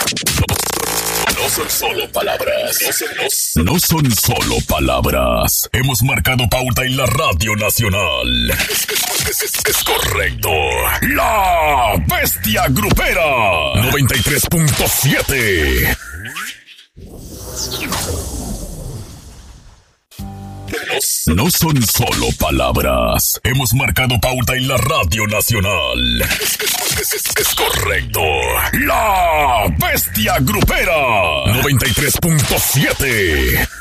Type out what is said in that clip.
No son solo palabras. No son solo palabras. Hemos marcado pauta en la Radio Nacional. Es correcto. La Bestia Grupera 93.7. No son solo palabras. Hemos marcado pauta en la Radio Nacional. Es correcto. La Bestia Grupera 93.7.